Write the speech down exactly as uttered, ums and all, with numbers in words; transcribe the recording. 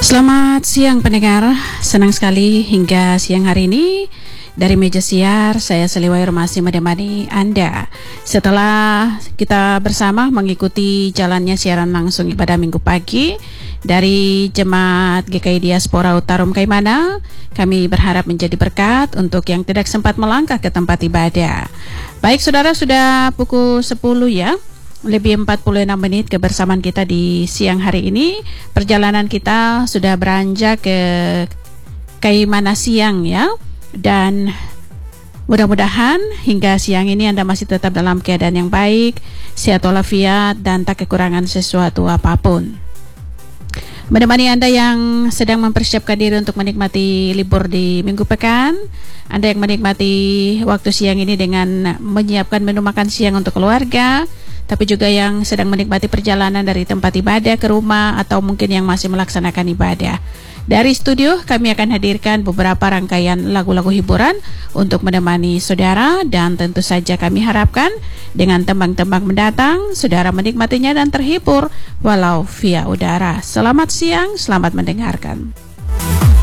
Selamat siang pendengar, senang sekali hingga siang hari ini dari meja siar saya Seliwair masih menemani Anda setelah kita bersama mengikuti jalannya siaran langsung pada minggu pagi dari Jemaat G K I Diaspora Utarum Kaimana. Kami berharap menjadi berkat untuk yang tidak sempat melangkah ke tempat ibadah. Baik saudara, sudah pukul sepuluh ya, lebih empat puluh enam menit kebersamaan kita di siang hari ini. Perjalanan kita sudah beranjak ke Kaimana siang ya. Dan mudah-mudahan hingga siang ini Anda masih tetap dalam keadaan yang baik, sehat walafiat dan tak kekurangan sesuatu apapun. Menemani Anda yang sedang mempersiapkan diri untuk menikmati libur di minggu pekan, Anda yang menikmati waktu siang ini dengan menyiapkan menu makan siang untuk keluarga, tapi juga yang sedang menikmati perjalanan dari tempat ibadah ke rumah atau mungkin yang masih melaksanakan ibadah. Dari studio kami akan hadirkan beberapa rangkaian lagu-lagu hiburan untuk menemani saudara, dan tentu saja kami harapkan dengan tembang-tembang mendatang saudara menikmatinya dan terhibur walau via udara. Selamat siang, selamat mendengarkan.